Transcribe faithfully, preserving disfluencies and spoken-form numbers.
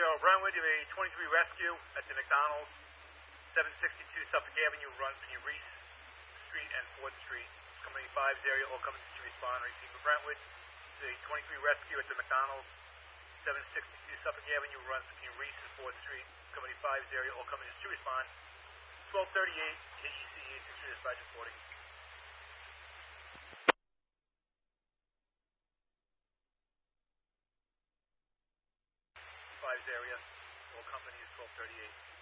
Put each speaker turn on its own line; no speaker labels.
Brentwood, you have a twenty-three rescue at the McDonald's, seven sixty-two Suffolk Avenue, runs between Reese Street and fourth Street. Company five's area, all companies to respond. Receiver Brentwood, the twenty-three rescue at the McDonald's, seven sixty-two Suffolk Avenue, runs between Reese and fourth Street. Company five's area, all companies to respond. twelve thirty-eight, K E C eight six three dispatch reporting. five's area, all companies, twelve thirty-eight.